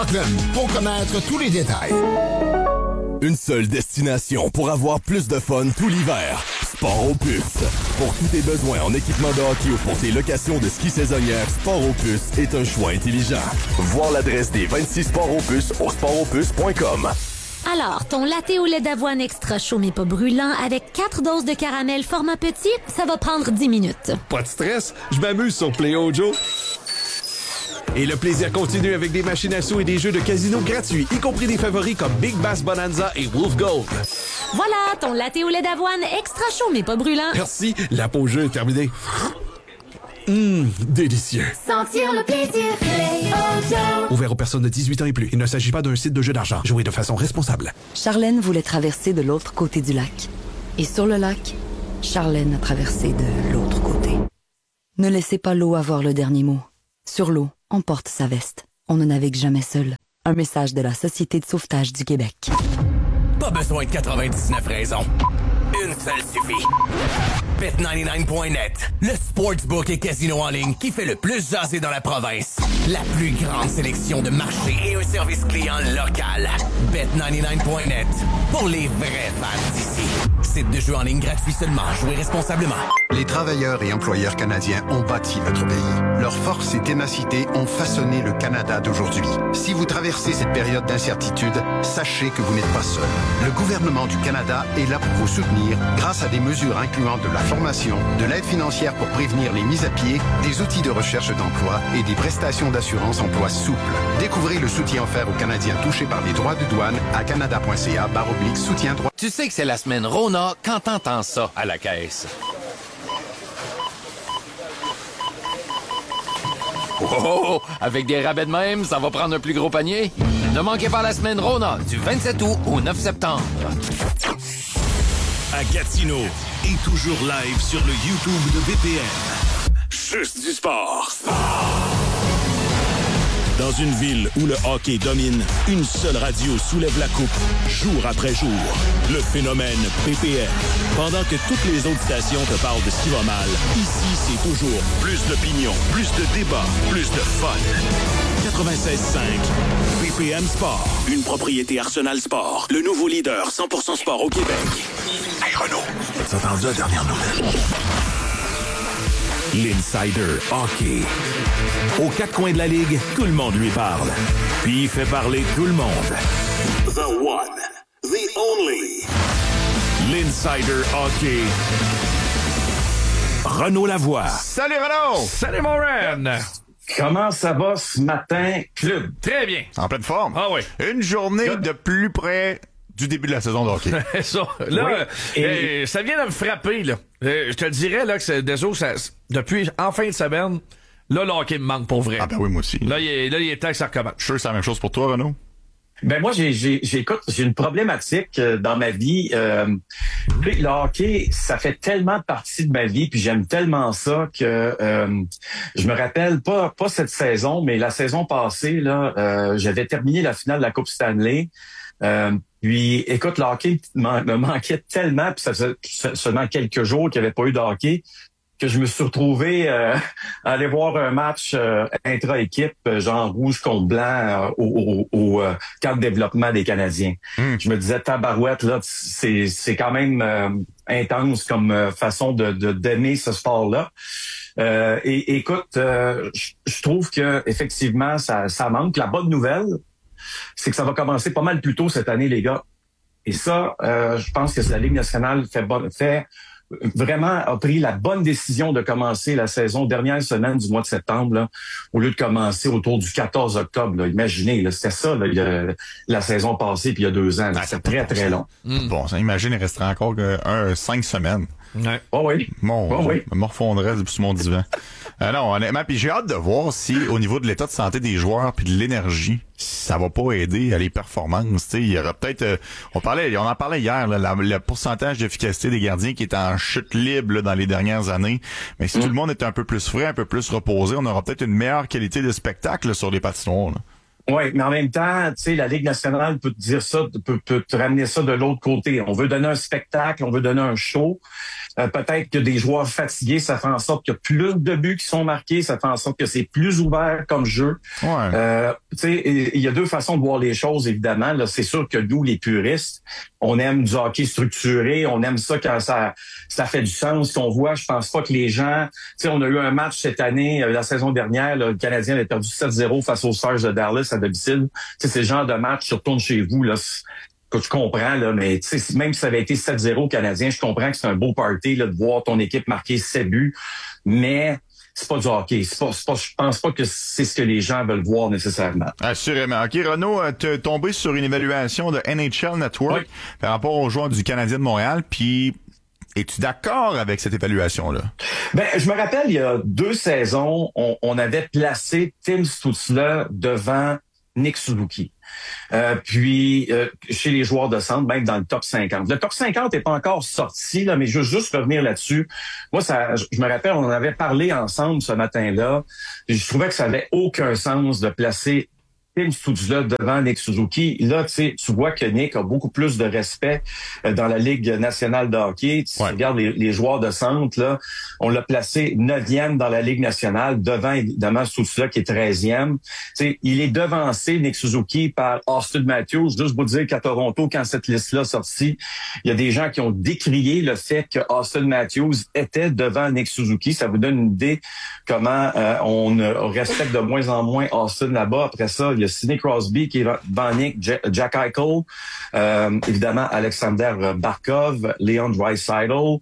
Rockland pour connaître tous les détails. Une seule destination pour avoir plus de fun tout l'hiver. Sport Opus. Pour tous tes besoins en équipement de hockey ou pour tes locations de ski saisonnières, Sport Opus est un choix intelligent. Voir l'adresse des 26 Sport Opus au sportopus.com. Alors, ton latte au lait d'avoine extra chaud mais pas brûlant avec 4 doses de caramel format petit, ça va prendre 10 minutes. Pas de stress, je m'amuse sur Play-O Joe. Et le plaisir continue avec des machines à sous et des jeux de casino gratuits, y compris des favoris comme Big Bass Bonanza et Wolf Gold. Voilà, ton latte au lait d'avoine extra chaud mais pas brûlant. Merci, la pause jeu est terminée. Délicieux. Sentir le plaisir, Play-O Joe. Ouvert aux personnes de 18 ans et plus. Il ne s'agit pas d'un site de jeu d'argent. Jouez de façon responsable. Charlène voulait traverser de l'autre côté du lac. Et sur le lac, Charlène a traversé de l'autre côté. Ne laissez pas l'eau avoir le dernier mot. Sur l'eau, on porte sa veste. On ne navigue jamais seul. Un message de la Société de sauvetage du Québec. Pas besoin de 99 raisons. Une seule suffit. Bet99.net, le sportsbook et casino en ligne qui fait le plus jaser dans la province. La plus grande sélection de marchés et un service client local. Bet99.net, pour les vrais fans d'ici. Site de jeu en ligne gratuit seulement. Jouez responsablement. Les travailleurs et employeurs canadiens ont bâti notre pays. Leur force et ténacité ont façonné le Canada d'aujourd'hui. Si vous traversez cette période d'incertitude, sachez que vous n'êtes pas seul. Le gouvernement du Canada est là pour vous soutenir grâce à des mesures incluant de la formation, de l'aide financière pour prévenir les mises à pied, des outils de recherche d'emploi et des prestations d'assurance emploi souples. Découvrez le soutien offert aux Canadiens touchés par les droits de douane à canada.ca/soutien droit. Tu sais que c'est la semaine Rona quand t'entends ça à la caisse. Oh, avec des rabais de même, ça va prendre un plus gros panier. Ne manquez pas la semaine Rona du 27 août au 9 septembre. À Gatineau et toujours live sur le YouTube de BPM. Juste du sport. Dans une ville où le hockey domine, une seule radio soulève la coupe, jour après jour. Le phénomène BPM. Pendant que toutes les autres stations te parlent de ce qui va mal, ici, c'est toujours plus d'opinion, plus de débat, plus de fun. 96.5 BPM Sport. Une propriété Arsenal Sport. Le nouveau leader 100% sport au Québec. Hey Renaud, t'as entendu la dernière nouvelle? L'Insider Hockey. Aux quatre coins de la Ligue, tout le monde lui parle. Puis il fait parler tout le monde. The one, the only. L'Insider Hockey. Renaud Lavoie. Salut Renaud! Salut mon Ren! Comment ça va ce matin, club? Très bien. En pleine forme. Ah oui. Une journée de plus près du début de la saison de hockey. Ça, là, oui. Ça vient de me frapper, là. Je te le dirais, là, que c'est depuis en fin de semaine, là, le hockey me manque pour vrai. Ah ben oui, moi aussi. Là, il est temps que ça recommence. Je suis sûr que c'est la même chose pour toi, Renaud. Ben moi, j'ai une problématique dans ma vie. Le hockey, ça fait tellement partie de ma vie, puis j'aime tellement ça que je me rappelle pas cette saison, mais la saison passée, là, j'avais terminé la finale de la Coupe Stanley. Puis, écoute, le hockey me manquait tellement, puis ça faisait seulement quelques jours qu'il n'y avait pas eu de hockey, que je me suis retrouvé à aller voir un match intra-équipe, genre rouge contre blanc, au camp de développement des Canadiens. Je me disais, tabarouette, là, c'est quand même intense comme façon d'aimer ce sport-là. Et écoute, je trouve que effectivement ça manque. La bonne nouvelle, c'est que ça va commencer pas mal plus tôt cette année, les gars. Et ça, je pense que la Ligue nationale a pris la bonne décision de commencer la saison dernière semaine du mois de septembre, là, au lieu de commencer autour du 14 octobre. Là. Imaginez, là, c'était ça là, la saison passée, puis il y a 2 ans. C'était très, très long. Bon, ça, imagine, il resterait encore 5 semaines. Ouais. Oh oui. Je me refondrais sur mon divan. Non, honnêtement, puis j'ai hâte de voir si, au niveau de l'état de santé des joueurs puis de l'énergie, ça va pas aider à les performances. T'sais, il y aura peut-être, on en parlait hier, là, le pourcentage d'efficacité des gardiens qui est en chute libre là, dans les dernières années. Mais si tout le monde est un peu plus frais, un peu plus reposé, on aura peut-être une meilleure qualité de spectacle là, sur les patinoires. Oui, mais en même temps, tu sais, la Ligue nationale peut te dire ça, peut te ramener ça de l'autre côté. On veut donner un spectacle, on veut donner un show. peut-être que des joueurs fatigués, ça fait en sorte qu'il y a plus de buts qui sont marqués, ça fait en sorte que c'est plus ouvert comme jeu. Ouais. Tu sais, il y a deux façons de voir les choses, évidemment. Là, c'est sûr que nous, les puristes, on aime du hockey structuré, on aime ça quand ça fait du sens. Qu'on voit, je pense pas que les gens... Tu sais, on a eu un match cette année, la saison dernière, là, le Canadien avait perdu 7-0 face aux Stars de Dallas à domicile. Tu sais, c'est le genre de match, tu retournes chez vous, là, que tu comprends, là, mais tu sais, même si ça avait été 7-0 Canadien, je comprends que c'est un beau party là, de voir ton équipe marquer 7 buts, mais c'est pas du hockey. Je pense pas que c'est ce que les gens veulent voir nécessairement. Assurément. OK, Renaud, t'es tombé sur une évaluation de NHL Network par rapport aux joueurs du Canadien de Montréal, puis es-tu d'accord avec cette évaluation-là? Ben, je me rappelle, il y a 2 saisons, on avait placé Tim Stützle devant Nick Suzuki. Puis chez les joueurs de centre, même dans le top 50. Le top 50 n'est pas encore sorti, là, mais je veux juste revenir là-dessus. Moi, je me rappelle, on en avait parlé ensemble ce matin-là. Je trouvais que ça n'avait aucun sens de placer Tim Stützle devant Nick Suzuki. Là, tu vois que Nick a beaucoup plus de respect dans la Ligue nationale de hockey. Tu regardes les joueurs de centre, là, on l'a placé 9e dans la Ligue nationale, devant évidemment Stützle qui est 13e. T'sais, il est devancé, Nick Suzuki, par Auston Matthews. Juste vous dire qu'à Toronto, quand cette liste-là sortie, il y a des gens qui ont décrié le fait que Auston Matthews était devant Nick Suzuki. Ça vous donne une idée comment on respecte de moins en moins Auston là-bas. Après ça, il y a Sidney Crosby qui est devant Nick, Jack Eichel, évidemment Alexander Barkov, Leon Draisaitl,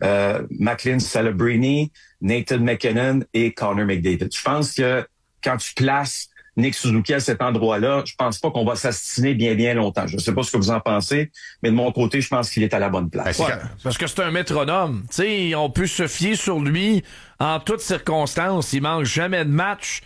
McLean Celebrini, Nathan McKinnon et Connor McDavid. Je pense que quand tu places Nick Suzuki à cet endroit-là, je pense pas qu'on va s'astiner bien longtemps. Je sais pas ce que vous en pensez, mais de mon côté, je pense qu'il est à la bonne place. Ouais, parce que c'est un métronome. Tu sais, on peut se fier sur lui en toutes circonstances. Il manque jamais de match.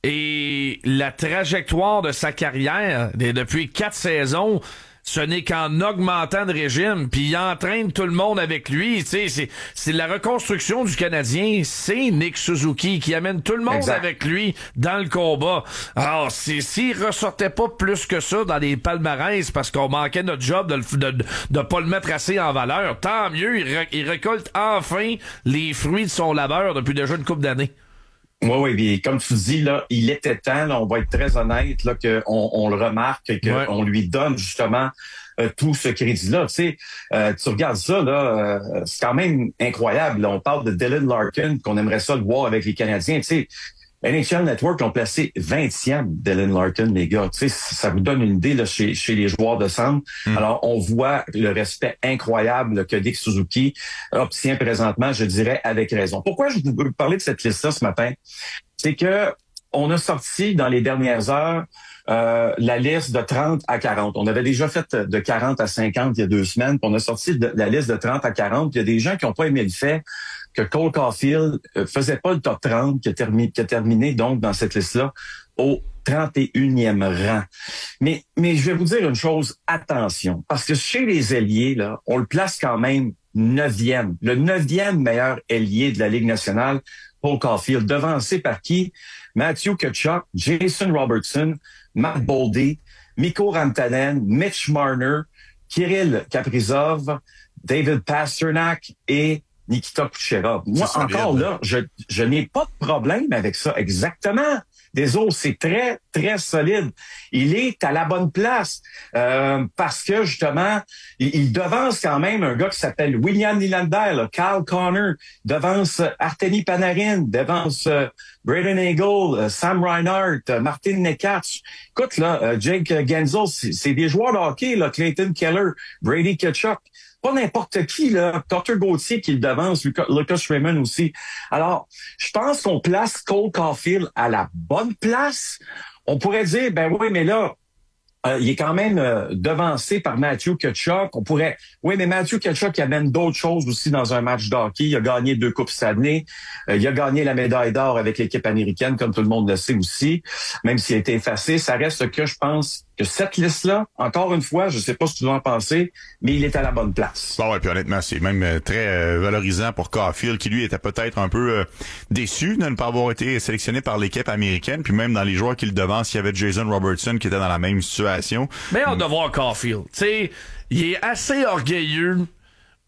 Et la trajectoire de sa carrière, depuis 4 saisons, ce n'est qu'en augmentant de régime, puis il entraîne tout le monde avec lui. Tu sais, c'est la reconstruction du Canadien, c'est Nick Suzuki qui amène tout le monde avec lui dans le combat. Alors, s'il ressortait pas plus que ça dans les palmarès parce qu'on manquait notre job de pas le mettre assez en valeur, tant mieux, il récolte enfin les fruits de son labeur depuis déjà une couple d'années. Oui, puis comme tu dis, là, il était temps, là, on va être très honnête, là, qu'on le remarque et qu'on lui donne justement tout ce crédit-là. Tu sais, tu regardes ça, là, c'est quand même incroyable. Là, on parle de Dylan Larkin, qu'on aimerait ça le voir avec les Canadiens. Tu sais, NHL Network l'ont placé 20e, Dylan Larkin, les gars. Tu sais, ça vous donne une idée là, chez les joueurs de centre. Alors, on voit le respect incroyable là, que Nick Suzuki obtient présentement, je dirais, avec raison. Pourquoi je veux parler de cette liste-là ce matin? C'est que on a sorti dans les dernières heures la liste de 30 à 40. On avait déjà fait de 40 à 50 il y a 2 semaines, puis on a sorti la liste de 30 à 40. Puis il y a des gens qui n'ont pas aimé le fait que Cole Caulfield faisait pas le top 30, qui a terminé donc dans cette liste-là au 31e rang. Mais je vais vous dire une chose, attention, parce que chez les ailiers, là, on le place quand même 9e, le 9e meilleur ailier de la Ligue nationale, Cole Caulfield, devancé par qui? Matthew Tkachuk, Jason Robertson, Matt Boldy, Mikko Rantanen, Mitch Marner, Kirill Kaprizov, David Pastrnak et Nikita Kucherov. Moi, encore là, je n'ai pas de problème avec ça. Exactement. Des autres, c'est très, très solide. Il est à la bonne place parce que, justement, il devance quand même un gars qui s'appelle William Nylander, là, Kyle Connor, devance Artemi Panarin, devance Braden Hagel, Sam Reinhart, Martin Necas. Écoute, là, Jake Gensel, c'est des joueurs de hockey, là, Clayton Keller, Brady Tkachuk. Pas n'importe qui, là. Carter Gauthier qui le devance, Lucas Raymond aussi. Alors, je pense qu'on place Cole Caulfield à la bonne place. On pourrait dire, ben oui, mais là, il est quand même devancé par Matthew Tkachuk. On pourrait... Oui, mais Matthew Tkachuk amène d'autres choses aussi dans un match de hockey. Il a gagné 2 coupes cette année. Il a gagné la médaille d'or avec l'équipe américaine, comme tout le monde le sait aussi. Même s'il a été effacé, ça reste que je pense que cette liste-là, encore une fois, je sais pas ce que tu dois en penser, mais il est à la bonne place. Bon, ouais, puis honnêtement, c'est même très valorisant pour Caulfield, qui lui était peut-être un peu déçu de ne pas avoir été sélectionné par l'équipe américaine, puis même dans les joueurs qui le devancent, il y avait Jason Robertson qui était dans la même situation. Mais on doit voir Caulfield. Tu sais, il est assez orgueilleux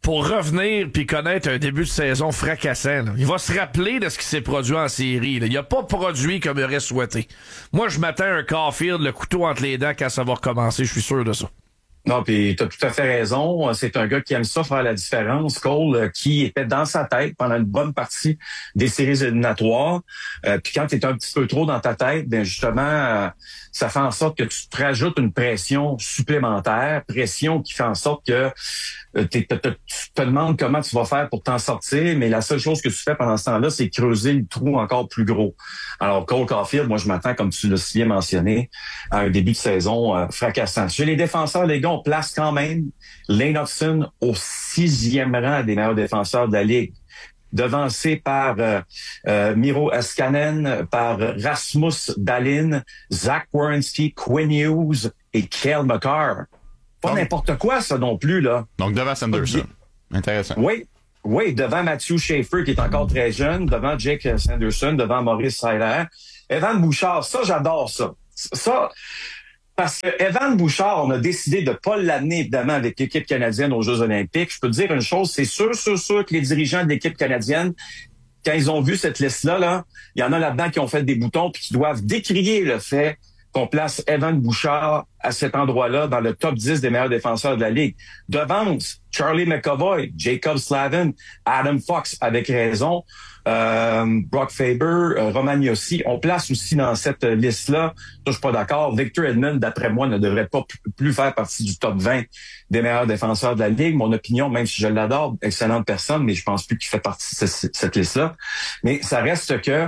pour revenir puis connaître un début de saison fracassant. Là. Il va se rappeler de ce qui s'est produit en série. Là. Il a pas produit comme il aurait souhaité. Moi, je m'attends à un Caulfield, le couteau entre les dents quand ça va recommencer. Je suis sûr de ça. Non, puis t'as tout à fait raison. C'est un gars qui aime ça faire la différence. Cole, qui était dans sa tête pendant une bonne partie des séries éliminatoires. Puis quand t'es un petit peu trop dans ta tête, ben justement, ça fait en sorte que tu te rajoutes une pression supplémentaire, pression qui fait en sorte que tu te demandes comment tu vas faire pour t'en sortir, mais la seule chose que tu fais pendant ce temps-là, c'est creuser le trou encore plus gros. Alors, Cole Caulfield, moi, je m'attends, comme tu l'as si bien mentionné, à un début de saison fracassant. Chez les défenseurs, les gars, on place quand même Lane Hutson au 6e rang des meilleurs défenseurs de la Ligue, devancé par Miro Heiskanen, par Rasmus Dahlin, Zach Werenski, Quinn Hughes et Cale Makar. Pas n'importe quoi, ça non plus, là. Donc, devant Sanderson. Intéressant. Oui, devant Matthew Schaefer, qui est encore très jeune, devant Jake Sanderson, devant Maurice Seiler. Evan Bouchard, ça, j'adore ça. Ça, parce que Evan Bouchard, on a décidé de pas l'amener, évidemment, avec l'équipe canadienne aux Jeux olympiques. Je peux te dire une chose, c'est sûr que les dirigeants de l'équipe canadienne, quand ils ont vu cette liste-là, là, il y en a là-dedans qui ont fait des boutons puis qui doivent décrier le fait qu'on place Evan Bouchard à cet endroit-là dans le top 10 des meilleurs défenseurs de la Ligue. Devance Charlie McAvoy, Jacob Slavin, Adam Fox, avec raison, Brock Faber, Roman Yossi. On place aussi dans cette liste-là, je suis pas d'accord, Victor Edmond, d'après moi, ne devrait pas plus faire partie du top 20 des meilleurs défenseurs de la Ligue. Mon opinion, même si je l'adore, excellente personne, mais je pense plus qu'il fait partie de cette liste-là. Mais ça reste que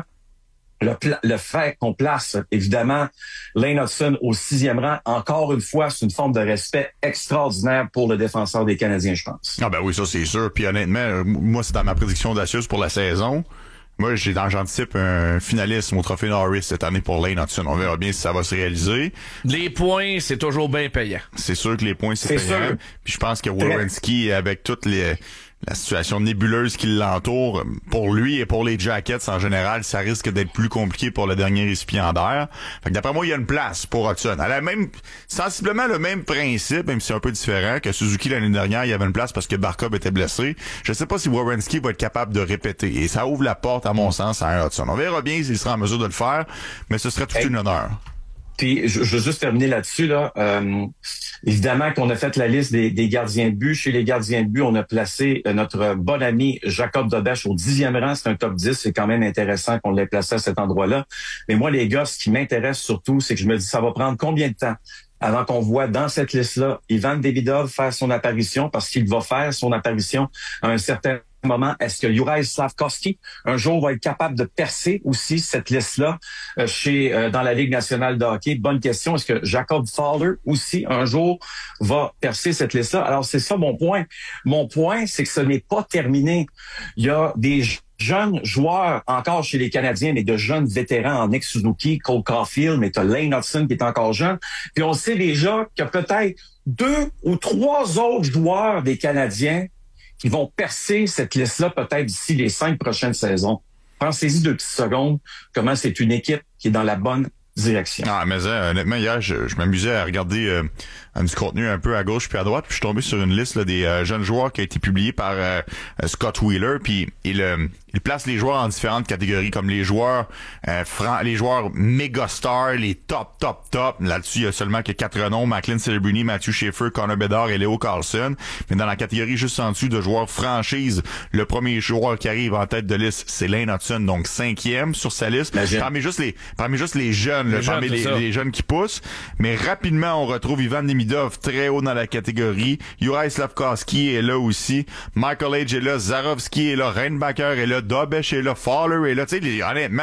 le fait qu'on place, évidemment, Lane Hutson au 6e rang, encore une fois, c'est une forme de respect extraordinaire pour le défenseur des Canadiens, je pense. Ah ben oui, ça c'est sûr. Puis honnêtement, moi, c'est dans ma prédiction d'Assius pour la saison. Moi, j'anticipe un finaliste au Trophée Norris cette année pour Lane Hutson. On verra bien si ça va se réaliser. Les points, c'est toujours bien payant. C'est sûr que les points, c'est payant. Sûr. Puis je pense que Werenski, avec toutes la situation nébuleuse qui l'entoure, pour lui et pour les Jackets en général, ça risque d'être plus compliqué pour le dernier récipiendaire. Fait que d'après moi, il y a une place pour Hutson. Elle a même sensiblement le même principe, même si c'est un peu différent, que Suzuki l'année dernière, il y avait une place parce que Barkov était blessé. Je sais pas si Werenski va être capable de répéter. Et ça ouvre la porte, à mon sens, à un Hutson. On verra bien s'il sera en mesure de le faire, mais ce serait tout une honneur. Puis, je veux juste terminer là-dessus, là. Évidemment qu'on a fait la liste des gardiens de but. Chez les gardiens de but, on a placé notre bon ami Jacob Dobèche au 10e rang. C'est un top 10. C'est quand même intéressant qu'on l'ait placé à cet endroit-là. Mais moi, les gars, ce qui m'intéresse surtout, c'est que je me dis, ça va prendre combien de temps avant qu'on voit dans cette liste-là Ivan Demidov faire son apparition, parce qu'il va faire son apparition à un certain moment. Est-ce que Juraj Slafkovský un jour va être capable de percer aussi cette liste-là dans la Ligue nationale de hockey? Bonne question. Est-ce que Jacob Fowler aussi un jour va percer cette liste-là? Alors c'est ça mon point. Mon point, c'est que ce n'est pas terminé. Il y a des jeunes joueurs encore chez les Canadiens, mais de jeunes vétérans en ex-Suzuki, Cole Caulfield, mais tu as Lane Hutson qui est encore jeune. Puis on sait déjà qu'il y a peut-être 2 ou 3 autres joueurs des Canadiens qui vont percer cette liste-là peut-être d'ici les 5 prochaines saisons. Pensez-y 2 petites secondes, comment c'est une équipe qui est dans la bonne direction. Ah, mais honnêtement, hier, je m'amusais à regarder du contenu un peu à gauche puis à droite, puis je suis tombé sur une liste là, des jeunes joueurs qui a été publiée par Scott Wheeler, puis il place les joueurs en différentes catégories, comme les joueurs les joueurs méga stars, les top. Là-dessus, il y a seulement que 4 noms: Macklin Celebrini, Matthew Schaefer, Connor Bedard et Leo Carlson. Mais dans la catégorie juste en dessous de joueurs franchise, le premier joueur qui arrive en tête de liste, c'est Lane Hutson, donc 5e sur sa liste. Parmi juste les jeunes, parmi les jeunes qui poussent. Mais rapidement, on retrouve Ivan Demidov très haut dans la catégorie. Juraj Slafkovský est là aussi. Michael Age est là. Zarovski est là. Reinbacher est là. Dobèche est là. Fowler est là. Tu sais, honnêtement,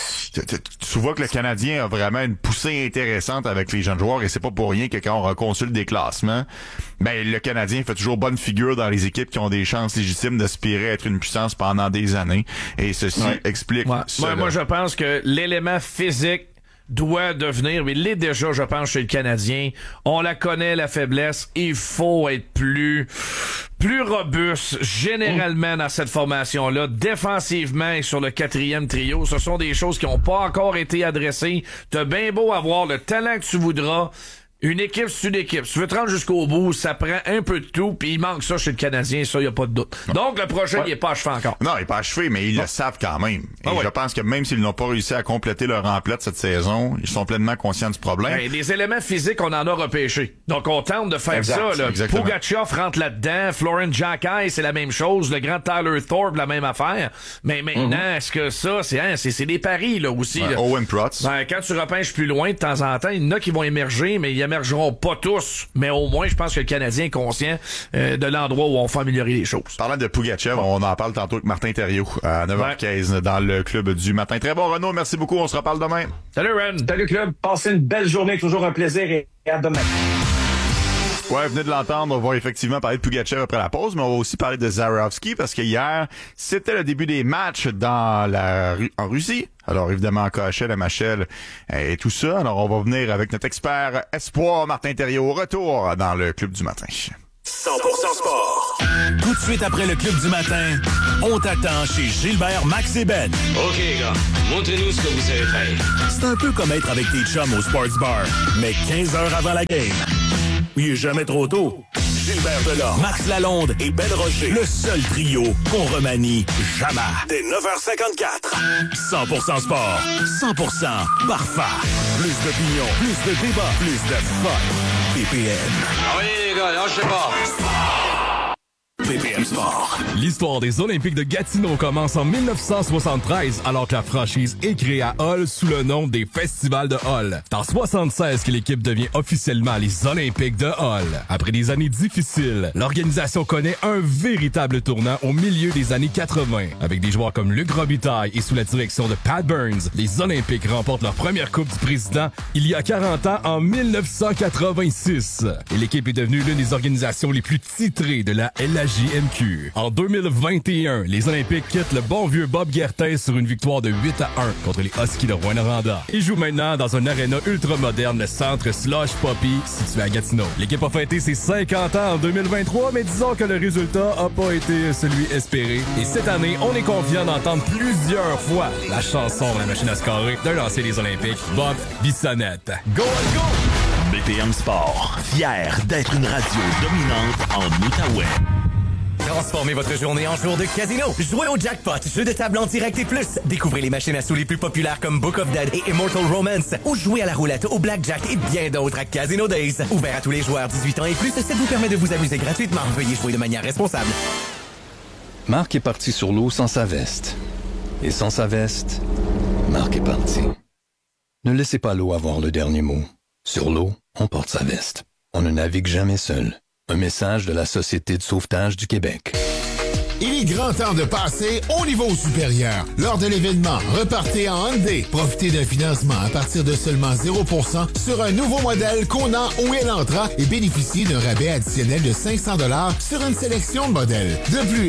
tu vois que le Canadien a vraiment une poussée intéressante avec les jeunes joueurs, et c'est pas pour rien que quand on reconsulte des classements, ben le Canadien fait toujours bonne figure dans les équipes qui ont des chances légitimes d'aspirer à être une puissance pendant des années. Et ceci explique cela. Moi, je pense que l'élément physique doit devenir, mais il l'est déjà, je pense, chez le Canadien. On la connaît, la faiblesse. Il faut être plus robuste, généralement, dans cette formation-là, défensivement et sur le 4e trio. Ce sont des choses qui n'ont pas encore été adressées. T'as bien beau avoir le talent que tu voudras. Une équipe, c'est une équipe. Si tu veux te rendre jusqu'au bout, ça prend un peu de tout, puis il manque ça chez le Canadien, ça, y a pas de doute. Non. Donc, le prochain, il est pas achevé encore. Non, il est pas achevé, mais ils le savent quand même. Et je pense que même s'ils n'ont pas réussi à compléter leur emplette cette saison, ils sont pleinement conscients du problème. Ben, les éléments physiques, on en a repêché. Donc, on tente de faire ça, là. Exactement. Pugachev rentre là-dedans, Florent Jacquet, c'est la même chose, le grand Tyler Thorpe, la même affaire. Mais maintenant, est-ce que ça, c'est des paris, là, aussi, là. Owen Protz. Ben, quand tu repêches plus loin, de temps en temps, il y en a qui vont émerger, mais ils émergeront pas tous. Mais au moins, je pense que le Canadien est conscient de l'endroit où on fait améliorer les choses. Parlant de Pugachev, on en parle tantôt avec Martin Thériault à 9h15 dans le club du matin. Très bon, Renaud. Merci beaucoup. On se reparle demain. Salut, Ren. Salut, club. Passez une belle journée. Toujours un plaisir et à demain. Ouais, vous venez de l'entendre, on va effectivement parler de Pugachev après la pause, mais on va aussi parler de Zaharovski parce que hier, c'était le début des matchs en Russie. Alors évidemment, KHL, MHL et tout ça. Alors on va venir avec notre expert espoir Martin Thériault au retour dans le club du matin. 100% sport. Tout de suite après le club du matin, on t'attend chez Gilbert, Max et Ben. OK, gars, montrez-nous ce que vous savez faire. C'est un peu comme être avec tes chums au Sports Bar, mais 15 heures avant la game. Il est jamais trop tôt. Gilbert Delorme, Max Lalonde et Ben Rocher. Le seul trio qu'on remanie jamais. Dès 9h54. 100% sport. 100% parfait. Plus d'opinion, plus de débat, plus de fun. PPM. Ah oui, les gars, lâchez pas. PPM Sport. L'histoire des Olympiques de Gatineau commence en 1973, alors que la franchise est créée à Hull sous le nom des Festivals de Hull. C'est en 1976 que l'équipe devient officiellement les Olympiques de Hull. Après des années difficiles, l'organisation connaît un véritable tournant au milieu des années 80. Avec des joueurs comme Luc Robitaille et sous la direction de Pat Burns, les Olympiques remportent leur première Coupe du Président il y a 40 ans en 1986. Et l'équipe est devenue l'une des organisations les plus titrées de la LHJMQ. En 2021, les Olympiques quittent le bon vieux Bob Guertin sur une victoire de 8-1 contre les Huskies de Rouyn-Noranda. Ils jouent maintenant dans un aréna ultra moderne, le centre Slush Poppy, situé à Gatineau. L'équipe a fêté ses 50 ans en 2023, mais disons que le résultat a pas été celui espéré. Et cette année, on est confiant d'entendre plusieurs fois la chanson de la machine à scorer d'un lancé des Olympiques, Bob Bissonnette. Go, go! BPM Sport, fier d'être une radio dominante en Outaouais. Transformez votre journée en jour de casino. Jouez au jackpot, jeux de table en direct et plus. Découvrez les machines à sous les plus populaires comme Book of Dead et Immortal Romance. Ou jouez à la roulette, au blackjack et bien d'autres à Casino Days. Ouvert à tous les joueurs 18 ans et plus, ça vous permet de vous amuser gratuitement. Veuillez jouer de manière responsable. Marc est parti sur l'eau sans sa veste. Et sans sa veste, Marc est parti. Ne laissez pas l'eau avoir le dernier mot. Sur l'eau, on porte sa veste. On ne navigue jamais seul. Un message de la Société de sauvetage du Québec. Il est grand temps de passer au niveau supérieur. Lors de l'événement Repartez en Hyundai, profitez d'un financement à partir de seulement 0% sur un nouveau modèle Kona ou Elantra et bénéficiez d'un rabais additionnel de 500 $ sur une sélection de modèles. De plus,